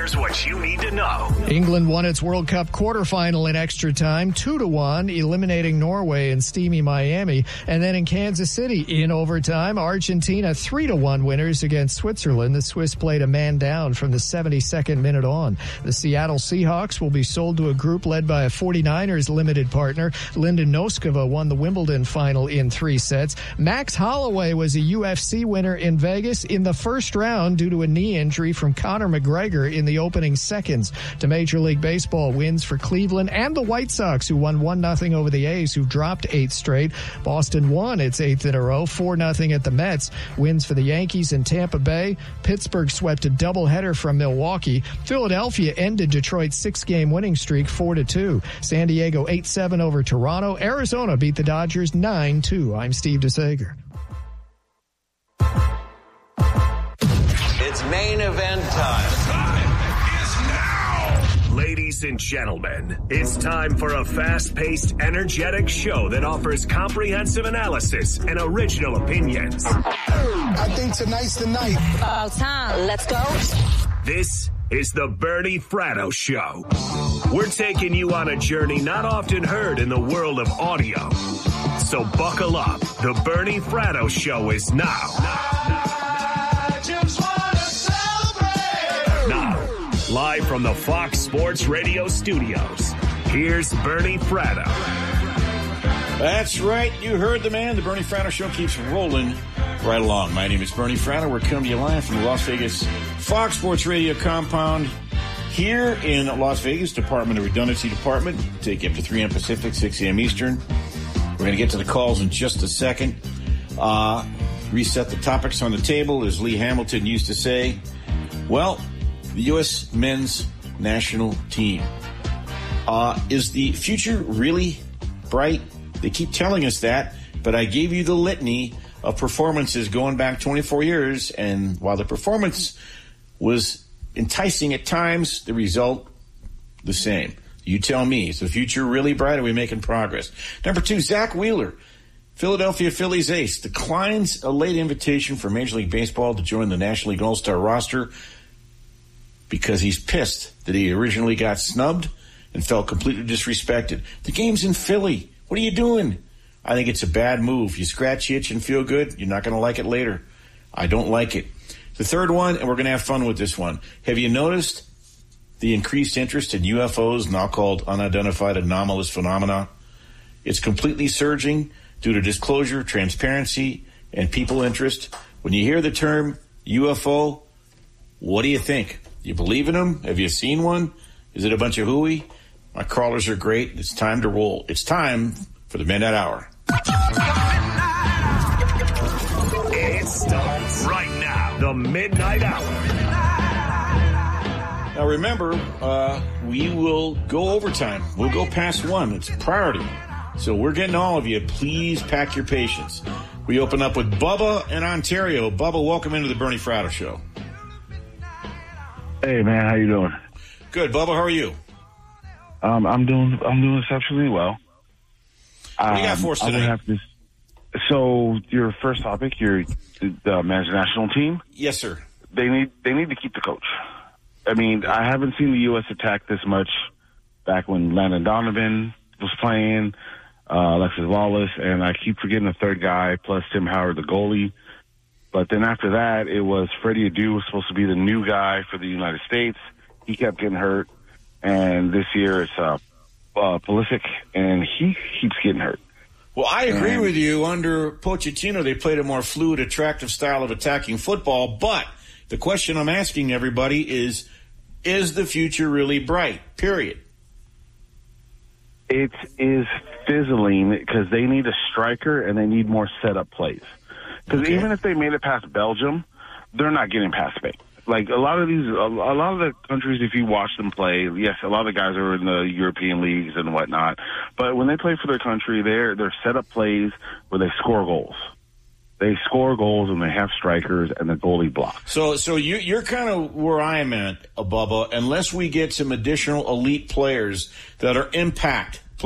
here's what you need to know. England won its World Cup quarterfinal in extra time, 2-1, eliminating Norway in steamy Miami. And then in Kansas City, in overtime, Argentina 3-1 winners against Switzerland. The Swiss played a man down from the 72nd minute on. The Seattle Seahawks will be sold to a group led by a 49ers limited partner. Linda Noskova won the Wimbledon final in 3 sets. Max Holloway was a UFC winner in Vegas in the first round due to a knee injury from Conor McGregor in the opening seconds. To Major League Baseball, wins for Cleveland and the White Sox, who won 1-0 over the A's, who dropped 8 straight. Boston won its 8th in a row, 4-0 at the Mets. Wins for the Yankees and Tampa Bay. Pittsburgh swept a doubleheader from Milwaukee. Philadelphia ended Detroit's 6-game winning streak 4-2. San Diego 8-7 over Toronto. Arizona beat the Dodgers 9-2. I'm Steve DeSager. It's main event time. Ladies and gentlemen, it's time for a fast-paced, energetic show that offers comprehensive analysis and original opinions. I think tonight's the night. About time. Let's go. This is the Bernie Fratto Show. We're taking you on a journey not often heard in the world of audio. So buckle up. The Bernie Fratto Show is now. Live from the Fox Sports Radio studios, here's Bernie Fratto. That's right. You heard the man. The Bernie Fratto Show keeps rolling right along. My name is Bernie Fratto. We're coming to you live from the Las Vegas Fox Sports Radio compound here in Las Vegas, Department of Redundancy Department. Take you up to 3 a.m. Pacific, 6 a.m. Eastern. We're going to get to the calls in just a second. Reset the topics on the table, as Lee Hamilton used to say. Well, the U.S. men's national team. Is the future really bright? They keep telling us that, but I gave you the litany of performances going back 24 years, and while the performance was enticing at times, the result, the same. You tell me, is the future really bright? Are we making progress? Number 2, Zach Wheeler, Philadelphia Phillies ace, declines a late invitation for Major League Baseball to join the National League All-Star roster because he's pissed that he originally got snubbed and felt completely disrespected. The game's in Philly. What are you doing? I think it's a bad move. You scratch the itch and feel good, you're not going to like it later. I don't like it. The third one, and we're going to have fun with this one. Have you noticed the increased interest in UFOs, now called unidentified anomalous phenomena? It's completely surging due to disclosure, transparency, and people interest. When you hear the term UFO, what do you think? You believe in them? Have you seen one? Is it a bunch of hooey? My crawlers are great. It's time to roll. It's time for the Midnight Hour. It starts right now. The Midnight Hour. Now remember, we will go overtime. We'll go past 1. It's a priority. So we're getting all of you. Please pack your patience. We open up with Bubba in Ontario. Bubba, welcome into the Bernie Fratto Show. Hey man, how you doing? Good, Bubba. How are you? I'm doing exceptionally well. What do you got for us today? So your first topic, the men's national team. Yes, sir. They need to keep the coach. I mean, I haven't seen the U.S. attack this much back when Landon Donovan was playing, Alexis Wallace, and I keep forgetting the third guy plus Tim Howard, the goalie. But then after that, it was Freddie Adu was supposed to be the new guy for the United States. He kept getting hurt. And this year it's Pulisic, and he keeps getting hurt. Well, I agree with you. Under Pochettino, they played a more fluid, attractive style of attacking football. But the question I'm asking everybody is the future really bright? Period. It is fizzling because they need a striker and they need more setup plays. Because even if they made it past Belgium, they're not getting past Spain. Like a lot of the countries, if you watch them play, yes, a lot of the guys are in the European leagues and whatnot. But when they play for their country, they're setup plays where they score goals. They score goals and they have strikers and the goalie blocks. So you're kind of where I am at, Bubba. Unless we get some additional elite players that are impact